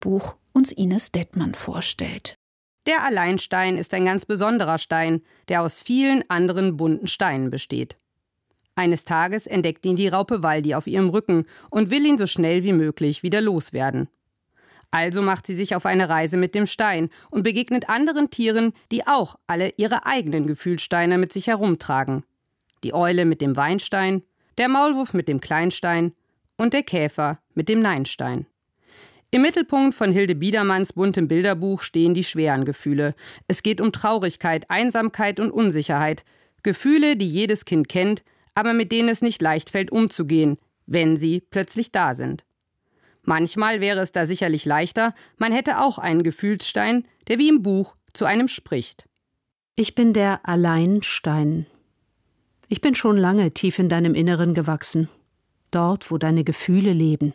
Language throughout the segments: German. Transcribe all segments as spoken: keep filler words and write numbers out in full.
Buch uns Ines Dettmann vorstellt. Der Alleinstein ist ein ganz besonderer Stein, der aus vielen anderen bunten Steinen besteht. Eines Tages entdeckt ihn die Raupe Waldi auf ihrem Rücken und will ihn so schnell wie möglich wieder loswerden. Also macht sie sich auf eine Reise mit dem Stein und begegnet anderen Tieren, die auch alle ihre eigenen Gefühlssteine mit sich herumtragen. Die Eule mit dem Weinstein, der Maulwurf mit dem Kleinstein und der Käfer mit dem Neinstein. Im Mittelpunkt von Hilde Biedermanns buntem Bilderbuch stehen die schweren Gefühle. Es geht um Traurigkeit, Einsamkeit und Unsicherheit. Gefühle, die jedes Kind kennt, aber mit denen es nicht leicht fällt, umzugehen, wenn sie plötzlich da sind. Manchmal wäre es da sicherlich leichter, man hätte auch einen Gefühlsstein, der wie im Buch zu einem spricht. Ich bin der Alleinstein. Ich bin schon lange tief in deinem Inneren gewachsen, dort, wo deine Gefühle leben.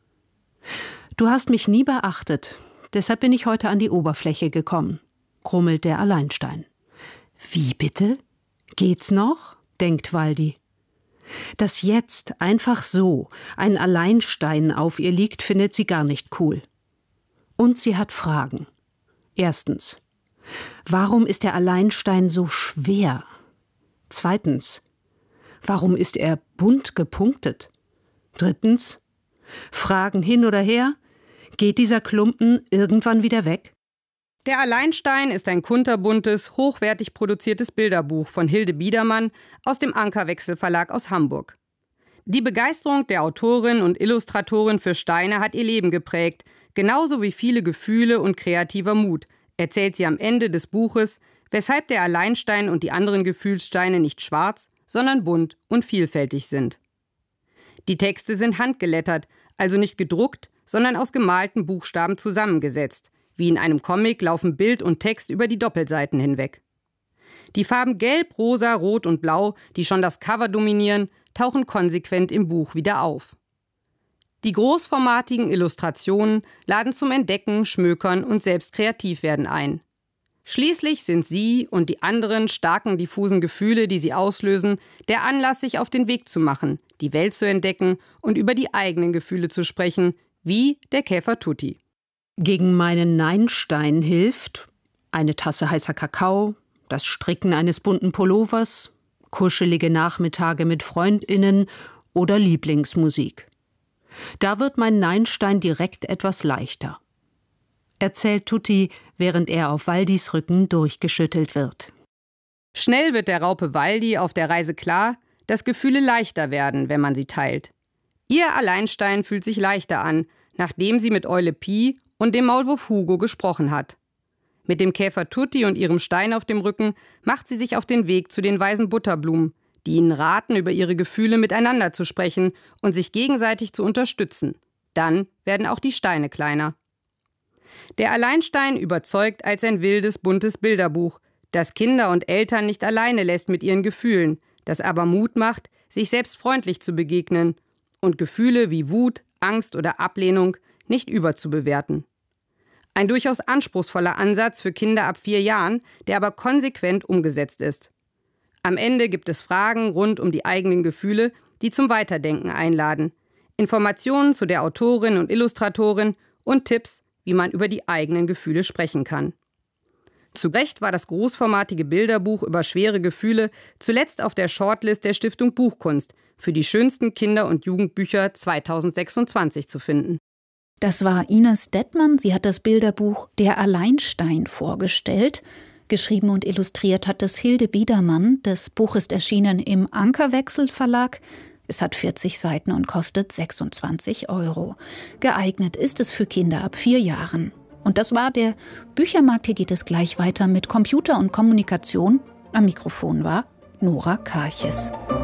Du hast mich nie beachtet, deshalb bin ich heute an die Oberfläche gekommen, grummelt der Alleinstein. Wie bitte? Geht's noch? Denkt Waldi. Dass jetzt einfach so ein Alleinstein auf ihr liegt, findet sie gar nicht cool. Und sie hat Fragen. Erstens, warum ist der Alleinstein so schwer? Zweitens, warum ist er bunt gepunktet? Drittens, Fragen hin oder her, geht dieser Klumpen irgendwann wieder weg? Der Alleinstein ist ein kunterbuntes, hochwertig produziertes Bilderbuch von Hilde Biedermann aus dem Ankerwechsel Verlag aus Hamburg. Die Begeisterung der Autorin und Illustratorin für Steine hat ihr Leben geprägt, genauso wie viele Gefühle und kreativer Mut, erzählt sie am Ende des Buches, weshalb der Alleinstein und die anderen Gefühlssteine nicht schwarz, sondern bunt und vielfältig sind. Die Texte sind handgelettert, also nicht gedruckt, sondern aus gemalten Buchstaben zusammengesetzt. Wie in einem Comic laufen Bild und Text über die Doppelseiten hinweg. Die Farben Gelb, Rosa, Rot und Blau, die schon das Cover dominieren, tauchen konsequent im Buch wieder auf. Die großformatigen Illustrationen laden zum Entdecken, Schmökern und selbst Kreativwerden ein. Schließlich sind sie und die anderen starken, diffusen Gefühle, die sie auslösen, der Anlass, sich auf den Weg zu machen, die Welt zu entdecken und über die eigenen Gefühle zu sprechen, wie der Käfer Tutti. Gegen meinen Neinstein hilft eine Tasse heißer Kakao, das Stricken eines bunten Pullovers, kuschelige Nachmittage mit FreundInnen oder Lieblingsmusik. Da wird mein Neinstein direkt etwas leichter, erzählt Tutti, während er auf Waldis Rücken durchgeschüttelt wird. Schnell wird der Raupe Waldi auf der Reise klar, dass Gefühle leichter werden, wenn man sie teilt. Ihr Alleinstein fühlt sich leichter an, nachdem sie mit Eule Pi und dem Maulwurf Hugo gesprochen hat. Mit dem Käfer Tutti und ihrem Stein auf dem Rücken macht sie sich auf den Weg zu den weißen Butterblumen, die ihnen raten, über ihre Gefühle miteinander zu sprechen und sich gegenseitig zu unterstützen. Dann werden auch die Steine kleiner. Der Alleinstein überzeugt als ein wildes, buntes Bilderbuch, das Kinder und Eltern nicht alleine lässt mit ihren Gefühlen, das aber Mut macht, sich selbst freundlich zu begegnen und Gefühle wie Wut, Angst oder Ablehnung nicht überzubewerten. Ein durchaus anspruchsvoller Ansatz für Kinder ab vier Jahren, der aber konsequent umgesetzt ist. Am Ende gibt es Fragen rund um die eigenen Gefühle, die zum Weiterdenken einladen, Informationen zu der Autorin und Illustratorin und Tipps, wie man über die eigenen Gefühle sprechen kann. Zu Recht war das großformatige Bilderbuch über schwere Gefühle zuletzt auf der Shortlist der Stiftung Buchkunst für die schönsten Kinder- und Jugendbücher zweitausendsechsundzwanzig zu finden. Das war Ines Dettmann. Sie hat das Bilderbuch Der Alleinstein vorgestellt. Geschrieben und illustriert hat es Hilde Biedermann. Das Buch ist erschienen im Ankerwechsel Verlag. Es hat vierzig Seiten und kostet sechsundzwanzig Euro. Geeignet ist es für Kinder ab vier Jahren. Und das war der Büchermarkt. Hier geht es gleich weiter mit Computer und Kommunikation. Am Mikrofon war Nora Karches.